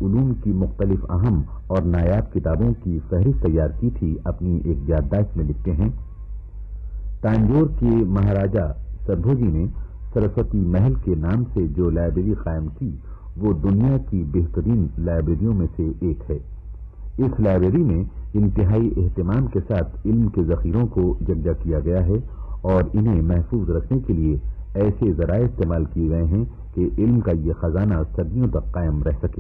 علوم کی مختلف اہم اور نایاب کتابوں کی فہرست تیار کی تھی، اپنی ایک یادداشت میں لکھتے ہیں، تانجور کے مہاراجا سربھوجی نے سرسوتی محل کے نام سے جو لائبریری قائم کی وہ دنیا کی بہترین لائبریریوں میں سے ایک ہے۔ اس لائبریری میں انتہائی اہتمام کے ساتھ علم کے ذخیروں کو جمع کیا گیا ہے اور انہیں محفوظ رکھنے کے لیے ایسے ذرائع استعمال کیے گئے ہیں کہ علم کا یہ خزانہ صدیوں تک قائم رہ سکے۔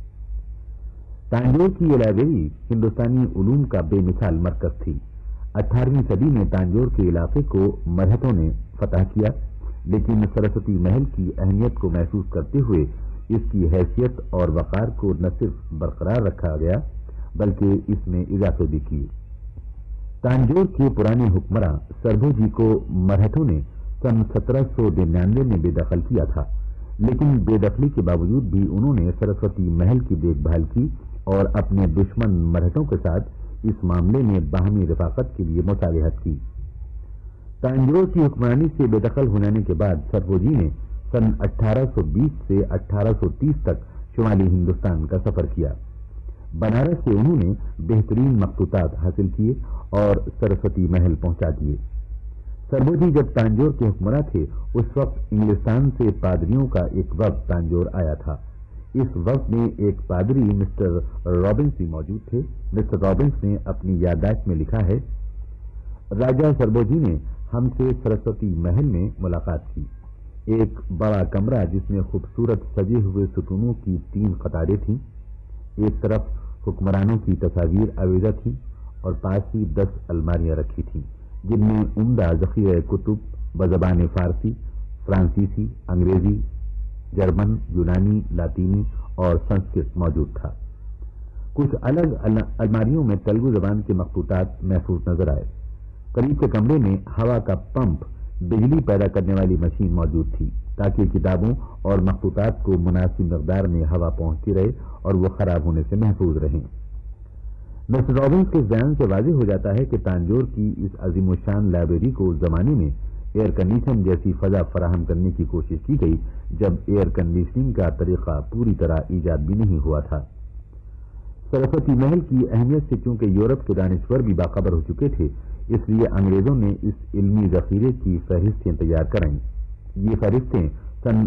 تانجور کی یہ لائبریری ہندوستانی علوم کا بے مثال مرکز تھی۔ 18ویں صدی میں تانجور کے علاقے کو مرہٹوں نے فتح کیا، لیکن سرسوتی محل کی اہمیت کو محسوس کرتے ہوئے اس کی حیثیت اور وقار کو نہ صرف برقرار رکھا گیا بلکہ اس میں اضافے بھی کیے۔ تانجور کے پرانے حکمراں سربھوجی کو مرہٹوں نے سن 1799 میں بے دخل کیا تھا، لیکن بے دخلی کے باوجود بھی انہوں نے سرسوتی محل کی دیکھ بھال کی اور اپنے دشمن مرہٹوں کے ساتھ اس معاملے میں باہمی رفاقت کے لیے مصالحت کی۔ تانجور کی حکمرانی سے بے دخل ہو جانے کے بعد سربھوجی نے سن 1820 سے 1830 تک شمالی ہندوستان کا سفر کیا۔ بنارس سے انہوں نے بہترین مخطوطات حاصل کیے اور سرسوتی محل پہنچا دیے۔ سربھوجی جب تانجور کے حکمراں تھے اس وقت انگلستان سے پادریوں کا ایک وفد تانجور آیا تھا۔ اس وفد میں ایک پادری مسٹر رابنس بھی موجود تھے۔ مسٹر رابنس نے اپنی یادداشت میں لکھا ہے، راجا سربھوجی نے ہم سے سرسوتی محل میں ملاقات کی۔ ایک بڑا کمرہ جس میں خوبصورت سجے ہوئے ستونوں کی 3 قطاریں تھیں، ایک طرف حکمرانوں کی تصاویر آویزہ تھیں اور پاس ہی 10 الماریاں رکھی تھیں جن میں عمدہ ذخیرہ کتب بزبان فارسی، فرانسیسی، انگریزی، جرمن، یونانی، لاطینی اور سنسکرت موجود تھا۔ کچھ الگ الماریوں میں تلگو زبان کے مخطوطات محفوظ نظر آئے۔ قریب کے کمرے میں ہوا کا پمپ، بجلی پیدا کرنے والی مشین موجود تھی تاکہ کتابوں اور مخطوطات کو مناسب مقدار میں ہوا پہنچتی رہے اور وہ خراب ہونے سے محفوظ رہیں۔ مسٹر رابنس کے بیان سے واضح ہو جاتا ہے کہ تانجور کی اس عظیم الشان لائبریری کو اس زمانے میں ایئر کنڈیشن جیسی فضا فراہم کرنے کی کوشش کی گئی جب ایئر کنڈیشننگ کا طریقہ پوری طرح ایجاد بھی نہیں ہوا تھا۔ سرسوتی محل کی اہمیت سے چونکہ یورپ کے دانشور بھی باخبر ہو چکے تھے، اس لیے انگریزوں نے اس علمی ذخیرے کی فہرستیں تیار کرائیں۔ یہ فہرستیں سن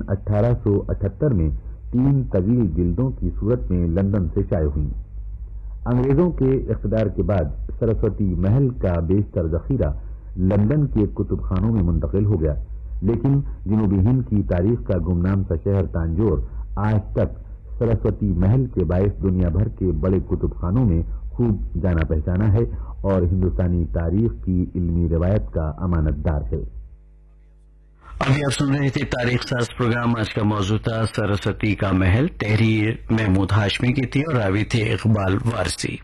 1878 میں 3 طویل جلدوں کی صورت میں لندن سے شائع ہوئیں۔ انگریزوں کے اقتدار کے بعد سرسوتی محل کا بیشتر ذخیرہ لندن کے کتب خانوں میں منتقل ہو گیا، لیکن جنوبی ہند کی تاریخ کا گمنام سا شہر تانجور آج تک سرسوتی محل کے باعث دنیا بھر کے بڑے کتب خانوں میں خوب جانا پہچانا ہے اور ہندوستانی تاریخ کی علمی روایت کا امانت دار ہے۔ ابھی آپ سن رہے تھے تاریخ ساز پروگرام۔ آج کا موضوع تھا سرسوتی کا محل، تحریر محمود ہاشمی کی تھی اور راوی تھے اقبال وارسی۔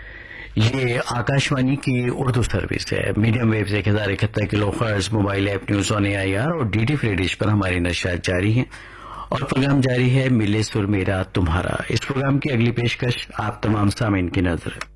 یہ آکاشوانی کی اردو سروس ہے۔ میڈیم ویو سے 1071 کلو hertz, mobile app news on AIR اور DD فری ڈش پر ہماری نشریات جاری ہیں اور پروگرام جاری ہے ملے سر میرا تمہارا۔ اس پروگرام کی اگلی پیشکش آپ تمام سامعین کی نظر ہے۔